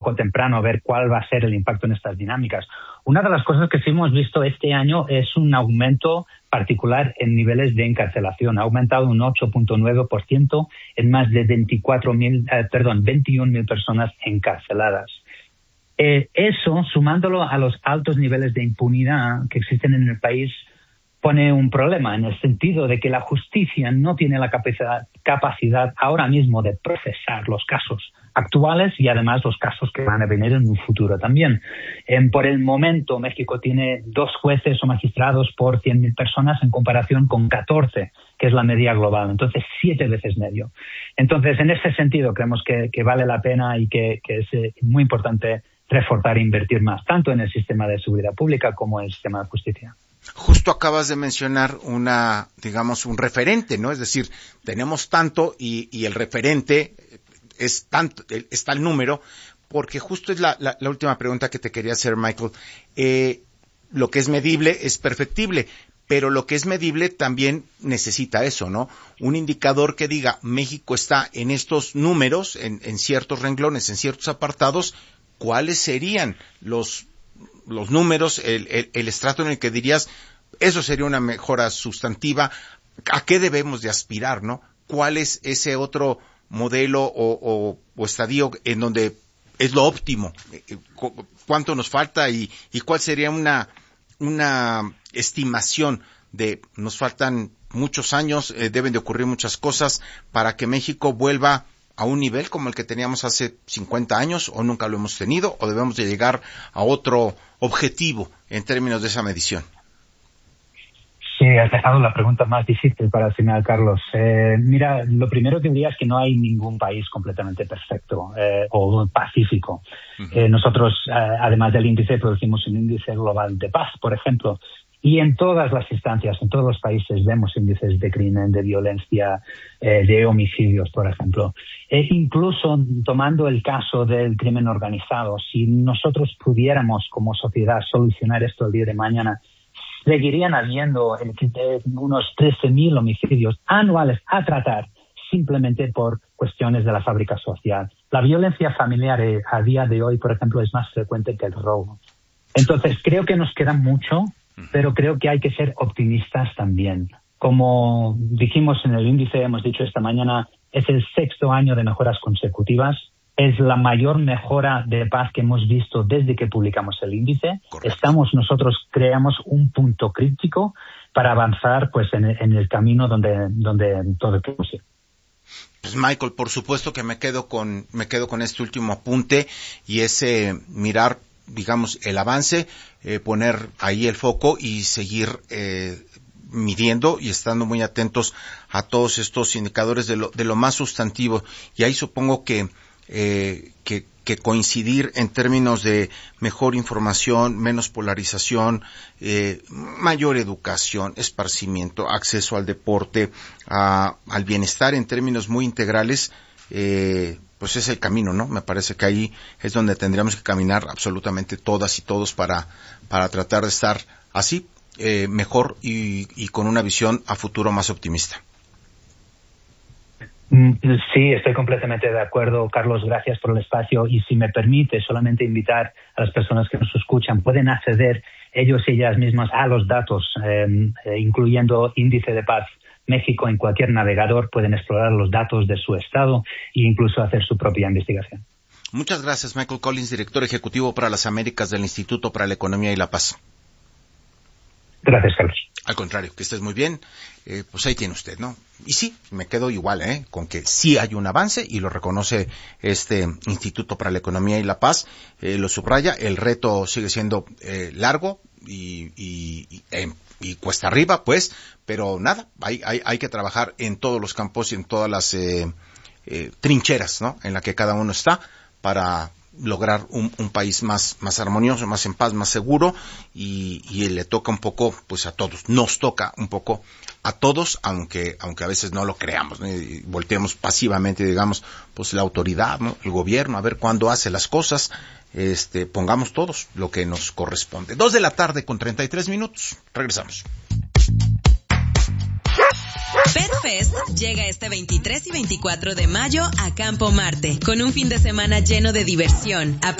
poco temprano a ver cuál va a ser el impacto en estas dinámicas. Una de las cosas que sí hemos visto este año es un aumento particular en niveles de encarcelación. Ha aumentado un 8.9% en más de 21.000 personas encarceladas. Eso, sumándolo a los altos niveles de impunidad que existen en el país, pone un problema en el sentido de que la justicia no tiene la capacidad ahora mismo de procesar los casos actuales y además los casos que van a venir en un futuro también. Por el momento, México tiene 2 jueces o magistrados por 100.000 personas en comparación con 14, que es la media global. Entonces, 7 veces medio. Entonces, en ese sentido, creemos que vale la pena y que es muy importante reforzar e invertir más, tanto en el sistema de seguridad pública como en el sistema de justicia. Justo acabas de mencionar un referente, ¿no? Es decir, tenemos tanto y el referente es tanto, está el número, porque justo es la última pregunta que te quería hacer, Michael. Lo que es medible es perfectible, pero lo que es medible también necesita eso, ¿no? Un indicador que diga, México está en estos números, en ciertos renglones, en ciertos apartados. ¿Cuáles serían los números, el estrato en el que dirías, eso sería una mejora sustantiva? ¿A qué debemos de aspirar, no? ¿Cuál es ese otro modelo o estadio en donde es lo óptimo? ¿Cuánto nos falta y cuál sería una estimación de nos faltan muchos años, deben de ocurrir muchas cosas para que México vuelva a un nivel como el que teníamos hace 50 años, o nunca lo hemos tenido, o debemos de llegar a otro objetivo en términos de esa medición? Sí, has dejado la pregunta más difícil para el final, Carlos. Mira, lo primero que diría es que no hay ningún país completamente perfecto o pacífico. Uh-huh. Nosotros, además del índice, producimos un índice global de paz, por ejemplo. Y en todas las instancias, en todos los países, vemos índices de crimen, de violencia, de homicidios, por ejemplo. Incluso tomando el caso del crimen organizado, si nosotros pudiéramos como sociedad solucionar esto el día de mañana, seguirían habiendo unos 13.000 homicidios anuales a tratar simplemente por cuestiones de la fábrica social. La violencia familiar a día de hoy, por ejemplo, es más frecuente que el robo. Entonces, creo que nos queda mucho, pero creo que hay que ser optimistas también. Como dijimos en el índice, hemos dicho esta mañana, es el 6º año de mejoras consecutivas. Es la mayor mejora de paz que hemos visto desde que publicamos el índice. Correcto. Creamos un punto crítico para avanzar pues en el camino donde todo es posible. Pues Michael, por supuesto que me quedo con este último apunte y ese mirar, digamos, el avance, poner ahí el foco y seguir midiendo y estando muy atentos a todos estos indicadores de lo más sustantivo. Y ahí supongo que coincidir en términos de mejor información, menos polarización, mayor educación, esparcimiento, acceso al deporte, al bienestar en términos muy integrales, pues es el camino, ¿no? Me parece que ahí es donde tendríamos que caminar absolutamente todas y todos para tratar de estar así, mejor y con una visión a futuro más optimista. Sí, estoy completamente de acuerdo, Carlos, gracias por el espacio y si me permite solamente invitar a las personas que nos escuchan, pueden acceder ellos y ellas mismas a los datos, incluyendo Índice de Paz México en cualquier navegador, pueden explorar los datos de su estado e incluso hacer su propia investigación. Muchas gracias, Michael Collins, director ejecutivo para las Américas del Instituto para la Economía y la Paz. Gracias, Carlos. Al contrario, que estés muy bien. Pues ahí tiene usted, ¿no? Y sí, me quedo igual, con que sí hay un avance y lo reconoce este Instituto para la Economía y la Paz, lo subraya. El reto sigue siendo largo y cuesta arriba, pues, pero nada, hay que trabajar en todos los campos y en todas las trincheras, ¿no? En la que cada uno está para lograr un país más armonioso, más en paz, más seguro y le toca un poco pues a todos, nos toca un poco a todos, aunque a veces no lo creamos, ¿no? Y volteemos pasivamente, digamos, pues la autoridad, ¿no? El gobierno, a ver cuándo hace las cosas, pongamos todos lo que nos corresponde. 2:33 p.m. Regresamos. PetFest llega este 23 y 24 de mayo a Campo Marte, con un fin de semana lleno de diversión,